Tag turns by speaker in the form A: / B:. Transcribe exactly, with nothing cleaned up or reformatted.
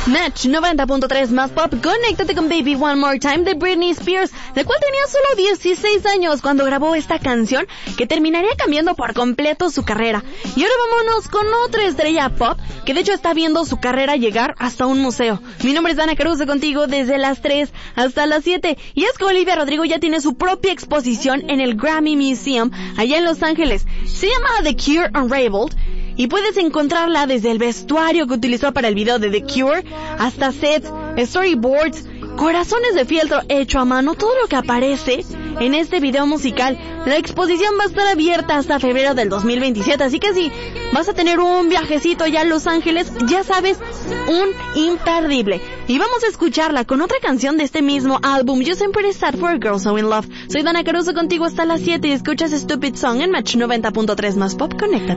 A: Match noventa punto tres más pop, conéctate con Baby One More Time de Britney Spears, la cual tenía solo dieciséis años cuando grabó esta canción que terminaría cambiando por completo su carrera. Y ahora vámonos con otra estrella pop que de hecho está viendo su carrera llegar hasta un museo. Mi nombre es Dana Caruso, contigo desde las tres hasta las siete, y es que Olivia Rodrigo ya tiene su propia exposición en el Grammy Museum allá en Los Ángeles. Se llama The Cure Unraveled y puedes encontrarla desde el vestuario que utilizó para el video de The Cure hasta sets, storyboards, corazones de fieltro hecho a mano, todo lo que aparece en este video musical. La exposición va a estar abierta hasta febrero del dos mil veintisiete, así que si vas a tener un viajecito allá a Los Ángeles, ya sabes, un imperdible. Y vamos a escucharla con otra canción de este mismo álbum, Just I'm Pretty Sad for a Girl So In Love. Soy Dana Caruso, contigo hasta las siete, y escuchas Stupid Song en Match noventa punto tres más pop. Conéctate.